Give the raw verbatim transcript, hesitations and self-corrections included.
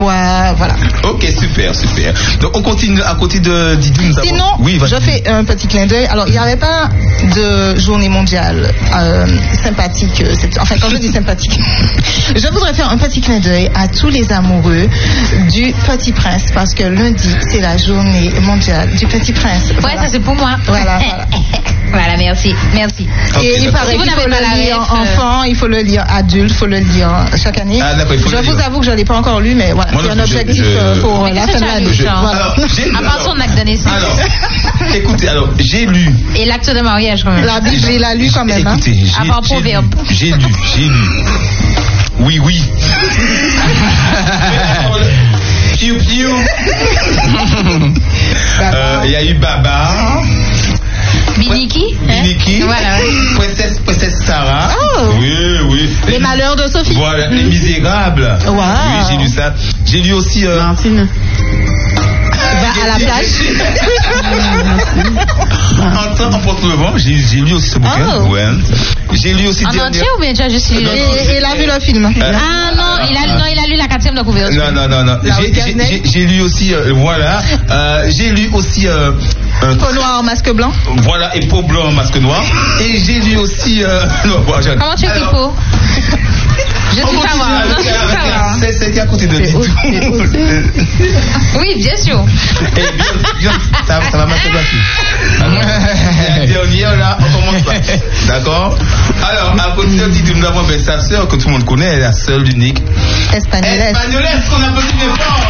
Ouais, voilà. Ok, super, super. Donc on continue à côté de Didou. Nous Sinon, avons... oui, je fais un petit clin d'œil. Alors, il n'y avait pas de journée mondiale euh, sympathique. Enfin, quand je dis sympathique, je voudrais faire un petit clin d'œil à tous les amoureux du Petit Prince, parce que lundi, c'est la journée mondiale du Petit Prince. Voilà. Ouais, ça c'est pour moi. Voilà, voilà. Voilà, merci, merci. Okay, et il paraît qu'il faut le lire ref, enfant, il faut le lire adulte, il faut le lire chaque année. Ah, d'accord, il faut je le vous lire. avoue que je ne l'ai pas encore lu, mais voilà, c'est un objectif je, je... pour la fin de l'année. Voilà. À part son acte de naissance. Alors, écoutez, alors, j'ai lu. Et l'acte de mariage, quand même. La Bible, j'ai la lu quand même. Écoutez, hein. j'ai, à part proverbe. J'ai lu, j'ai lu. Oui, oui. Piou, piou. Il y a eu Baba. Biniki Biniki, hein? Voilà. Princesse, Princesse Sarah. Oh. Oui, oui. Les, les malheurs de Sophie. Voilà, Les Misérables. Wow. Oui, j'ai lu ça. J'ai lu aussi. Euh... Martine. Va à la plage. en temps, en porte-le-vent, j'ai, j'ai lu aussi ce bouquin. Oh. Ouais. J'ai lu aussi. En dernière... entier ou bien déjà juste lu? Et il a vu le film. Euh, ah non, il a, non, il a lu la quatrième de couverture. Non, non, non, non. J'ai, j'ai, j'ai, j'ai lu aussi, euh, voilà. Euh, j'ai lu aussi. Euh, Euh, peau noire, masque blanc. Voilà, et peau blanc, masque noir. Et j'ai lu aussi. Euh, non, bon, comment tu écris peau? Je suis savoir. C'est, c'est à côté de Didou. Oui, bien sûr. Et bien, bien, ça, ça va marcher bien. Dernière, là, on commence pas. D'accord? Alors, à côté de Didou, nous avons ben, sa sœur que tout le monde connaît, la seule, l'unique. Espagnolesse. Espagnolesse, qu'on applaudit fort.